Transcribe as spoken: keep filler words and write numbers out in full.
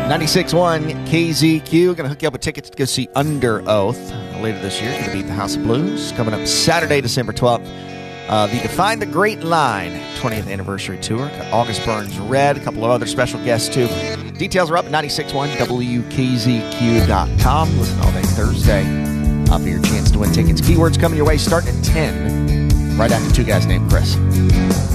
ninety-six point one K Z Q. Going to hook you up with tickets to go see Under Oath later this year. Going to be at the House of Blues coming up Saturday, December twelfth. Uh, the Define the Great Line twentieth anniversary tour. Got August Burns Red, a couple of other special guests too. Details are up at ninety-six point one W K Z Q dot com. Listen all day Thursday uh, for your chance to win tickets. Keywords coming your way starting at ten, right after Two Guys Named Chris.